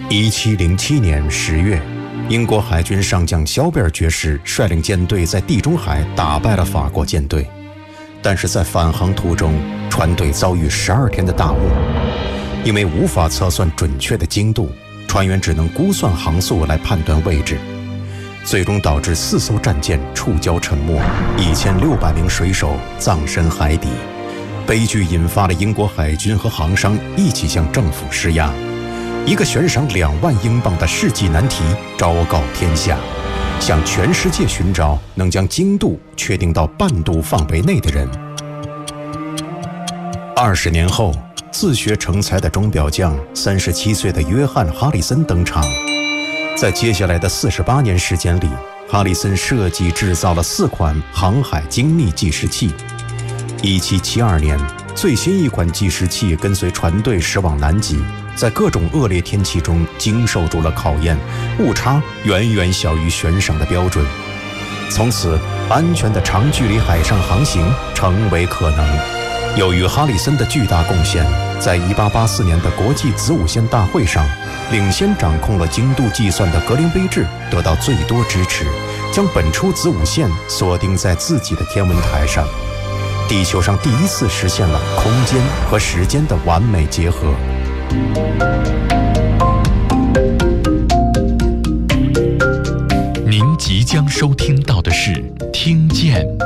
1707年10月，英国海军上将肖贝尔爵士率领舰队在地中海打败了法国舰队，但是在返航途中，船队遭遇12天的大雾，因为无法测算准确的经度，船员只能估算航速来判断位置，最终导致4艘战舰触礁沉没，1600名水手葬身海底。悲剧引发了英国海军和航商一起向政府施压，一个悬赏2万英镑的世纪难题昭告天下，向全世界寻找能将经度确定到半度范围内的人。20年后，自学成才的钟表匠37岁的约翰·哈里森登场。在接下来的48年时间里，哈里森设计制造了4款航海精密计时器。1772年，最新一款计时器跟随船队驶往南极，在各种恶劣天气中经受住了考验，误差远远小于悬赏的标准。从此，安全的长距离海上航行成为可能。由于哈里森的巨大贡献，在1884年的国际子午线大会上，领先掌控了经度计算的格林威治得到最多支持，将本初子午线锁定在自己的天文台上。地球上第一次实现了空间和时间的完美结合。 您即将收听到的是《听见》。